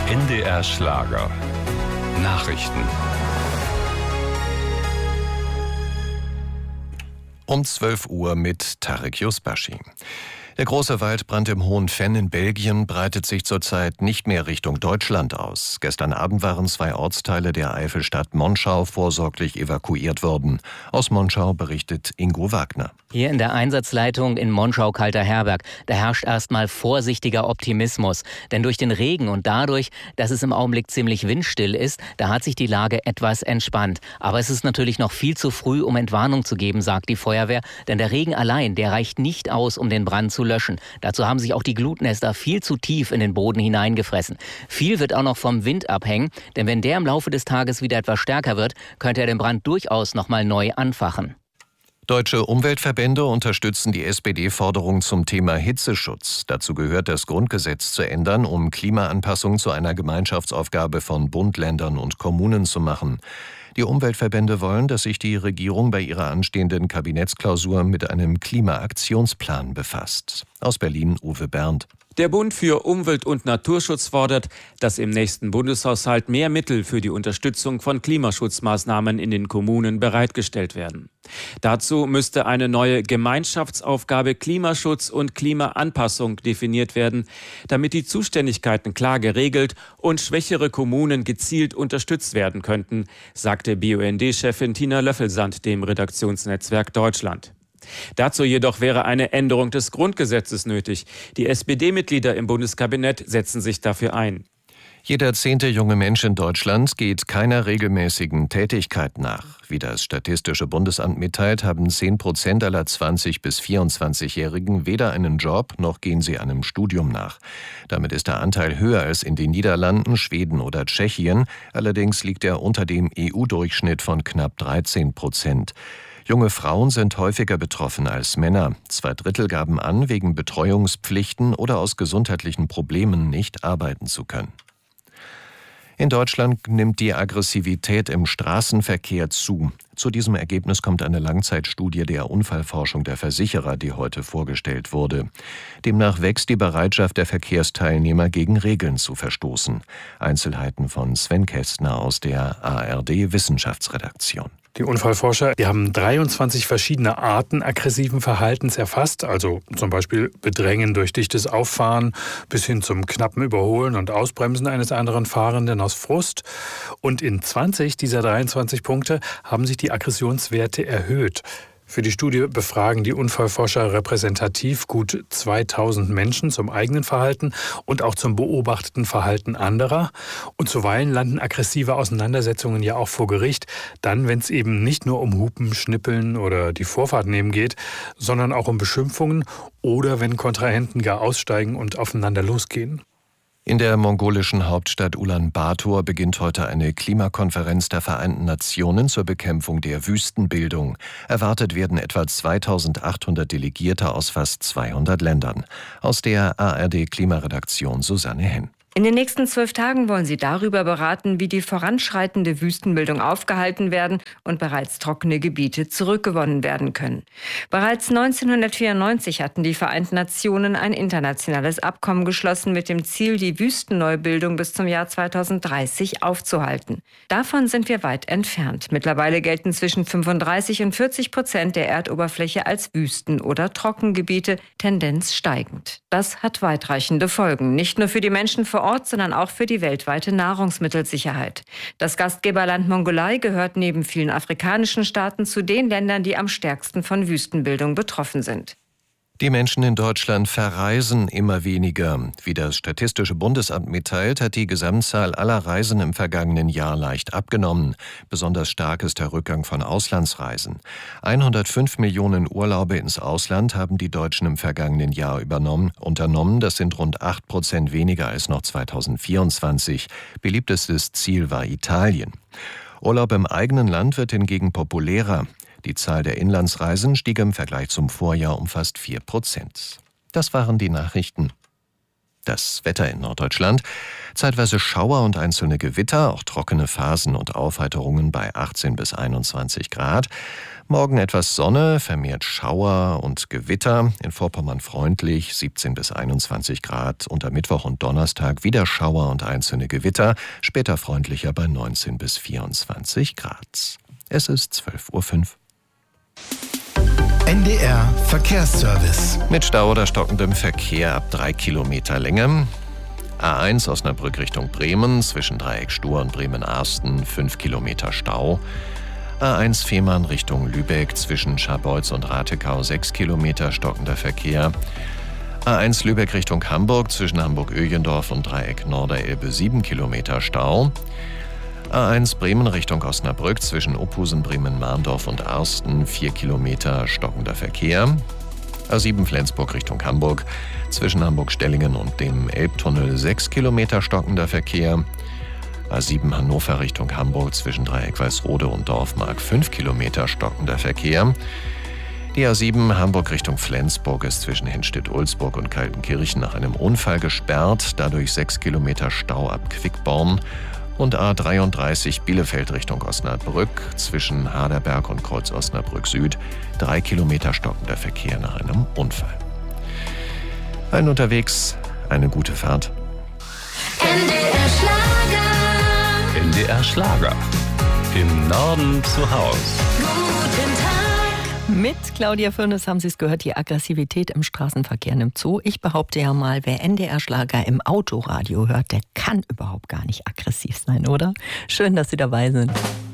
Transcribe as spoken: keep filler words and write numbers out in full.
N D R Schlager. Nachrichten. Um zwölf Uhr mit Tarek Yusbashi. Der große Waldbrand im Hohen Venn in Belgien breitet sich zurzeit nicht mehr Richtung Deutschland aus. Gestern Abend waren zwei Ortsteile der Eifelstadt Monschau vorsorglich evakuiert worden. Aus Monschau berichtet Ingo Wagner. Hier in der Einsatzleitung in Monschau-Kalter-Herberg, da herrscht erstmal vorsichtiger Optimismus. Denn durch den Regen und dadurch, dass es im Augenblick ziemlich windstill ist, da hat sich die Lage etwas entspannt. Aber es ist natürlich noch viel zu früh, um Entwarnung zu geben, sagt die Feuerwehr. Denn der Regen allein, der reicht nicht aus, um den Brand zu löschen. Dazu haben sich auch die Glutnester viel zu tief in den Boden hineingefressen. Viel wird auch noch vom Wind abhängen, denn wenn der im Laufe des Tages wieder etwas stärker wird, könnte er den Brand durchaus nochmal neu anfachen. Deutsche Umweltverbände unterstützen die S P D-Forderung zum Thema Hitzeschutz. Dazu gehört, das Grundgesetz zu ändern, um Klimaanpassung zu einer Gemeinschaftsaufgabe von Bund, Ländern und Kommunen zu machen. Die Umweltverbände wollen, dass sich die Regierung bei ihrer anstehenden Kabinettsklausur mit einem Klimaaktionsplan befasst. Aus Berlin Uwe Berndt. Der Bund für Umwelt- und Naturschutz fordert, dass im nächsten Bundeshaushalt mehr Mittel für die Unterstützung von Klimaschutzmaßnahmen in den Kommunen bereitgestellt werden. Dazu müsste eine neue Gemeinschaftsaufgabe Klimaschutz und Klimaanpassung definiert werden, damit die Zuständigkeiten klar geregelt und schwächere Kommunen gezielt unterstützt werden könnten, sagte B U N D-Chefin Tina Löffelsand dem Redaktionsnetzwerk Deutschland. Dazu jedoch wäre eine Änderung des Grundgesetzes nötig. Die S P D-Mitglieder im Bundeskabinett setzen sich dafür ein. Jeder zehnte junge Mensch in Deutschland geht keiner regelmäßigen Tätigkeit nach. Wie das Statistische Bundesamt mitteilt, haben zehn Prozent aller zwanzig- bis vierundzwanzigjährigen weder einen Job, noch gehen sie einem Studium nach. Damit ist der Anteil höher als in den Niederlanden, Schweden oder Tschechien. Allerdings liegt er unter dem E U-Durchschnitt von knapp dreizehn Prozent. Junge Frauen sind häufiger betroffen als Männer. Zwei Drittel gaben an, wegen Betreuungspflichten oder aus gesundheitlichen Problemen nicht arbeiten zu können. In Deutschland nimmt die Aggressivität im Straßenverkehr zu. Zu diesem Ergebnis kommt eine Langzeitstudie der Unfallforschung der Versicherer, die heute vorgestellt wurde. Demnach wächst die Bereitschaft der Verkehrsteilnehmer, gegen Regeln zu verstoßen. Einzelheiten von Sven Kästner aus der A R D-Wissenschaftsredaktion. Die Unfallforscher, die haben dreiundzwanzig verschiedene Arten aggressiven Verhaltens erfasst, also zum Beispiel Bedrängen durch dichtes Auffahren bis hin zum knappen Überholen und Ausbremsen eines anderen Fahrenden aus Frust. Und in zwanzig dieser dreiundzwanzig Punkte haben sich die Aggressionswerte erhöht. Für die Studie befragen die Unfallforscher repräsentativ gut zweitausend Menschen zum eigenen Verhalten und auch zum beobachteten Verhalten anderer. Und zuweilen landen aggressive Auseinandersetzungen ja auch vor Gericht, dann, wenn es eben nicht nur um Hupen, Schnippeln oder die Vorfahrt nehmen geht, sondern auch um Beschimpfungen oder wenn Kontrahenten gar aussteigen und aufeinander losgehen. In der mongolischen Hauptstadt Ulaanbaatar beginnt heute eine Klimakonferenz der Vereinten Nationen zur Bekämpfung der Wüstenbildung. Erwartet werden etwa zweitausendachthundert Delegierte aus fast zweihundert Ländern. Aus der A R D-Klimaredaktion Susanne Henn. In den nächsten zwölf Tagen wollen sie darüber beraten, wie die voranschreitende Wüstenbildung aufgehalten werden und bereits trockene Gebiete zurückgewonnen werden können. Bereits neunzehnhundertvierundneunzig hatten die Vereinten Nationen ein internationales Abkommen geschlossen mit dem Ziel, die Wüstenneubildung bis zum Jahr zweitausenddreißig aufzuhalten. Davon sind wir weit entfernt. Mittlerweile gelten zwischen fünfunddreißig und vierzig Prozent der Erdoberfläche als Wüsten- oder Trockengebiete, Tendenz steigend. Das hat weitreichende Folgen, nicht nur für die Menschen vor Ort, sondern auch für die weltweite Nahrungsmittelsicherheit. Das Gastgeberland Mongolei gehört neben vielen afrikanischen Staaten zu den Ländern, die am stärksten von Wüstenbildung betroffen sind. Die Menschen in Deutschland verreisen immer weniger. Wie das Statistische Bundesamt mitteilt, hat die Gesamtzahl aller Reisen im vergangenen Jahr leicht abgenommen. Besonders stark ist der Rückgang von Auslandsreisen. hundertfünf Millionen Urlaube ins Ausland haben die Deutschen im vergangenen Jahr übernommen, unternommen. Das sind rund acht Prozent weniger als noch zweitausendvierundzwanzig. Beliebtestes Ziel war Italien. Urlaub im eigenen Land wird hingegen populärer. Die Zahl der Inlandsreisen stieg im Vergleich zum Vorjahr um fast vier Prozent. Das waren die Nachrichten. Das Wetter in Norddeutschland. Zeitweise Schauer und einzelne Gewitter, auch trockene Phasen und Aufheiterungen bei achtzehn bis einundzwanzig Grad. Morgen etwas Sonne, vermehrt Schauer und Gewitter. In Vorpommern freundlich, siebzehn bis einundzwanzig Grad. Unter Mittwoch und Donnerstag wieder Schauer und einzelne Gewitter. Später freundlicher bei neunzehn bis vierundzwanzig Grad. Es ist zwölf Uhr fünf. N D R Verkehrsservice. Mit Stau oder stockendem Verkehr ab drei Kilometer Länge. A eins Osnabrück Richtung Bremen, zwischen Dreieck Stur und Bremen-Arsten, fünf Kilometer Stau. A eins Fehmarn Richtung Lübeck, zwischen Scharbeutz und Ratekau, sechs Kilometer stockender Verkehr. A eins Lübeck Richtung Hamburg, zwischen Hamburg-Öjendorf und Dreieck Norderelbe, sieben Kilometer Stau. A eins Bremen Richtung Osnabrück, zwischen Ophusen, Bremen-Mahndorf und Arsten, vier Kilometer stockender Verkehr. A sieben Flensburg Richtung Hamburg, zwischen Hamburg-Stellingen und dem Elbtunnel, sechs Kilometer stockender Verkehr. A sieben Hannover Richtung Hamburg, zwischen Dreieck Weißrode und Dorfmark, fünf Kilometer stockender Verkehr. Die A sieben Hamburg Richtung Flensburg ist zwischen Hennstedt-Ulzburg und Kaltenkirchen nach einem Unfall gesperrt, dadurch sechs Kilometer Stau ab Quickborn. Und A dreiunddreißig Bielefeld Richtung Osnabrück, zwischen Haderberg und Kreuz Osnabrück Süd, drei Kilometer stockender Verkehr nach einem Unfall. Allen unterwegs eine gute Fahrt. N D R Schlager. N D R Schlager. Im Norden zu Haus. Guten Tag. Mit Claudia Fürnes haben Sie es gehört, die Aggressivität im Straßenverkehr nimmt zu. Ich behaupte ja mal, wer N D R Schlager im Autoradio hört, der kann überhaupt gar nicht aggressiv sein, oder? Schön, dass Sie dabei sind.